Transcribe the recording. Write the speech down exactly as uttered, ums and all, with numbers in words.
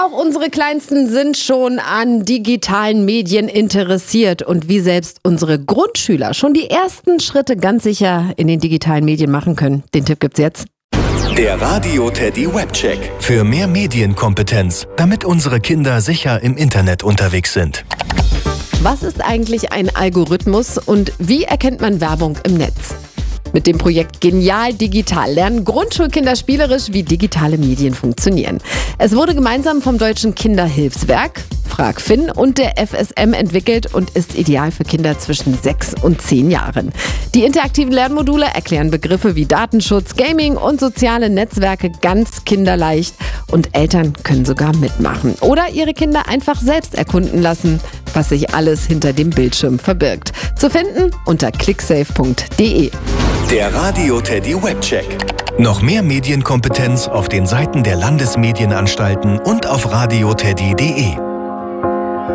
Auch unsere Kleinsten sind schon an digitalen Medien interessiert. Und wie selbst unsere Grundschüler schon die ersten Schritte ganz sicher in den digitalen Medien machen können, den Tipp gibt's jetzt. Der Radio Teddy Webcheck. Für mehr Medienkompetenz, damit unsere Kinder sicher im Internet unterwegs sind. Was ist eigentlich ein Algorithmus und wie erkennt man Werbung im Netz? Mit dem Projekt Genial Digital lernen Grundschulkinder spielerisch, wie digitale Medien funktionieren. Es wurde gemeinsam vom Deutschen Kinderhilfswerk, Frag Finn und der F S M entwickelt und ist ideal für Kinder zwischen sechs und zehn Jahren. Die interaktiven Lernmodule erklären Begriffe wie Datenschutz, Gaming und soziale Netzwerke ganz kinderleicht und Eltern können sogar mitmachen oder ihre Kinder einfach selbst erkunden lassen, was sich alles hinter dem Bildschirm verbirgt. Zu finden unter clicksafe punkt de. Der Radio Teddy Webcheck. Noch mehr Medienkompetenz auf den Seiten der Landesmedienanstalten und auf radio teddy punkt de.